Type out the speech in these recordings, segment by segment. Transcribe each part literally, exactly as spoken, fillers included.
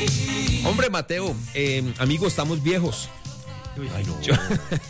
Hombre, Mateo, eh, amigo, estamos viejos. Ay, no. Yo-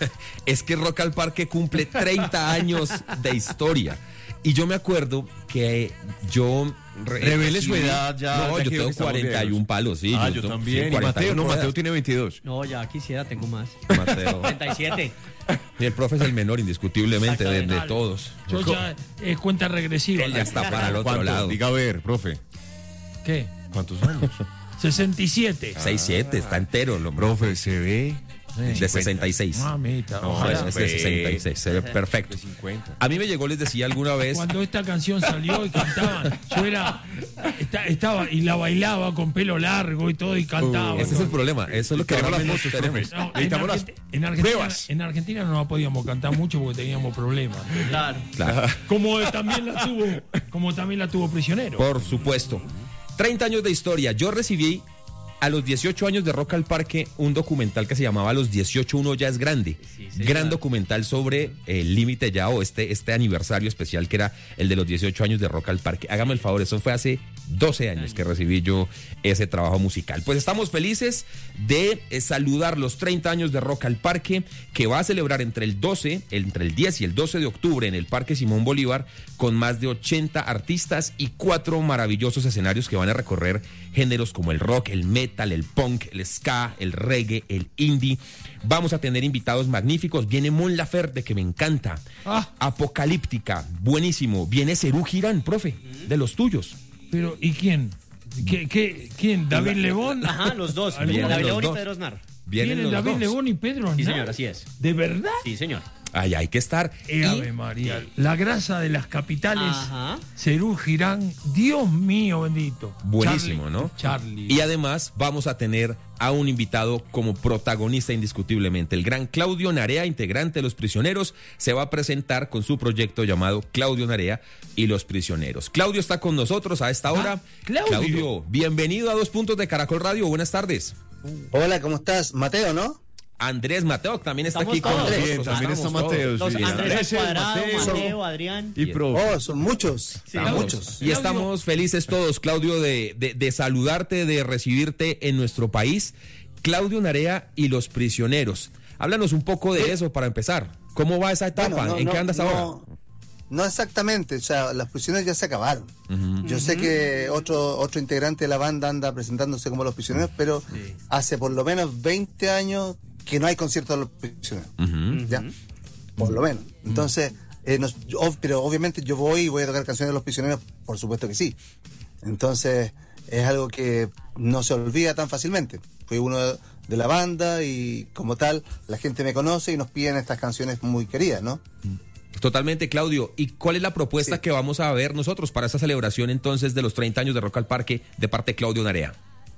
es que Rock al Parque cumple treinta años de historia. Y yo me acuerdo que yo... re- Revele su recibí- edad ya, No, ya yo que tengo estamos cuarenta y uno viejos. palos, sí. Ah, yo to- también. sí, Y cuarenta y Mateo, no, uno por Mateo edad. tiene veintidós. No, ya quisiera, tengo más. Mateo. treinta y siete. Y el profe es el menor, indiscutiblemente, de, de Exactamente. todos. Yo ya es cuenta regresiva. Él ya está para el otro ¿Cuánto? lado. Diga a ver, profe. ¿Qué? ¿Cuántos años? sesenta y siete. seis siete, está entero el hombre. Profe, se ve De sesenta y seis. Mamita, No, ojalá. es de sesenta y seis, se ve perfecto. de cincuenta. A mí me llegó, les decía alguna vez, Cuando esta canción salió y cantaban, yo era, esta- estaba y la bailaba con pelo largo y todo y cantaba. ese es el problema, eso es lo que Queremos las realmente fotos, tenemos. profe. No, en, Necesitamos las Argenti- en Argentina, pruebas. en Argentina no la podíamos cantar mucho porque teníamos problemas. Claro. Claro, Como también la tuvo, como también la tuvo Prisionero. por supuesto. treinta años de historia. Yo recibí a los dieciocho años de Rock al Parque un documental que se llamaba Los dieciocho uno ya es grande. Sí, señor. Gran documental sobre el límite ya o este, este aniversario especial que era el de los dieciocho años de Rock al Parque. Hágame el favor, eso fue hace doce años que recibí yo ese trabajo musical. Pues estamos felices de eh, saludar los treinta años de Rock al Parque, que va a celebrar entre el doce, entre el diez y el doce de octubre en el Parque Simón Bolívar, con más de ochenta artistas y cuatro maravillosos escenarios que van a recorrer géneros como el rock, el metal, el punk, el ska, el reggae, el indie. Vamos a tener invitados magníficos. Viene Mon Laferte, que me encanta. Ah. Apocalíptica, buenísimo. Viene Serú Girán, profe, de los tuyos. Pero, ¿y quién? ¿Qué, qué, ¿Quién? ¿David Lebón? Ajá, los dos. Vienen David los León y dos. Pedro Aznar. Vienen ¿Vienen los David dos. Lebón y Pedro Aznar? Sí, señor, así es. ¿De verdad? Sí, señor. Ay, hay que estar. Eh, Y- Ave María, la grasa de las capitales, Ajá. Cerú Girán, Dios mío bendito. Buenísimo, Charlie, ¿no? Charlie. Y además vamos a tener a un invitado como protagonista indiscutiblemente. El gran Claudio Narea, integrante de Los Prisioneros, se va a presentar con su proyecto llamado Claudio Narea y Los Prisioneros. Claudio está con nosotros a esta hora. Claudio. bienvenido a Dos Puntos de Caracol Radio. Buenas tardes. Hola, ¿cómo estás? Mateo, ¿no? Andrés Mateo también está Estamos aquí con todos. nosotros. Bien, también está Estamos todos. Mateo. Los sí. Andrés Andrés, al cuadrado, Mateo. Mateo, Adrián. Y profe. Oh, son muchos. Sí, son Claudio. muchos. Y estamos felices todos, Claudio, de, de, de saludarte, de recibirte en nuestro país. Claudio Narea y Los Prisioneros. Háblanos un poco de eso para empezar. ¿Cómo va esa etapa? Bueno, no, ¿En no, qué andas no, ahora? No exactamente, o sea, las prisioneros ya se acabaron. Yo sé que otro otro integrante de la banda anda presentándose como Los Prisioneros, pero hace por lo menos veinte años que no hay conciertos de Los Prisioneros. Ujú. ¿Ya? Por lo menos. Entonces, eh, nos- yo- ob- pero obviamente yo voy y voy a tocar canciones de Los Prisioneros, por supuesto que sí. Entonces, es algo que no se olvida tan fácilmente. Fui uno de, de la banda y como tal, la gente me conoce y nos piden estas canciones muy queridas, ¿no? Totalmente, Claudio. ¿Y cuál es la propuesta Sí. que vamos a ver nosotros para esta celebración entonces de los treinta años de Rock al Parque de parte de Claudio Narea?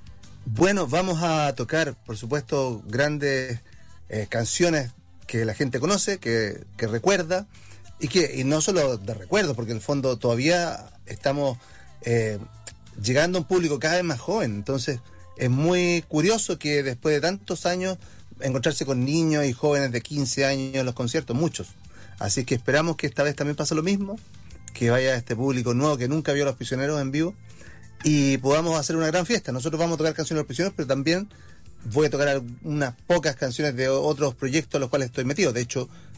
Bueno, vamos a tocar, por supuesto, grandes eh, canciones que la gente conoce, que, que recuerda, y que y no solo de recuerdo, porque en el fondo todavía estamos eh, llegando a un público cada vez más joven. Entonces, es muy curioso que después de tantos años encontrarse con niños y jóvenes de quince años en los conciertos, muchos. Así que esperamos que esta vez también pase lo mismo, que vaya este público nuevo que nunca vio a Los Prisioneros en vivo y podamos hacer una gran fiesta. Nosotros vamos a tocar canciones de Los Prisioneros, pero también voy a tocar unas pocas canciones de otros proyectos en los cuales estoy metido. De hecho,